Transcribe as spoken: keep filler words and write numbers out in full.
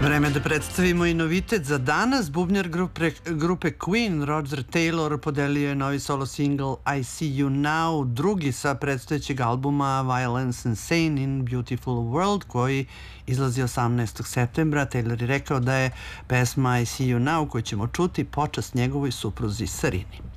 Vreme da predstavimo i novitet za danas. Bubnjar grupe, grupe Queen, Roger Taylor, podelio je novi solo single I See You Now, drugi sa predstojećeg albuma Violence and Sane in Beautiful World, koji izlazi osamnaestog septembra. Taylor je rekao da je pesma I See You Now, koju ćemo čuti, počast njegovoj supruzi Sarini.